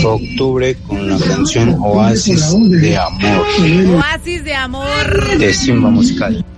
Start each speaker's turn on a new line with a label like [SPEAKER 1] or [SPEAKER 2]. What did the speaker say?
[SPEAKER 1] octubre con la canción Oasis de Amor.
[SPEAKER 2] Oasis de amor.
[SPEAKER 1] De Simba Musical.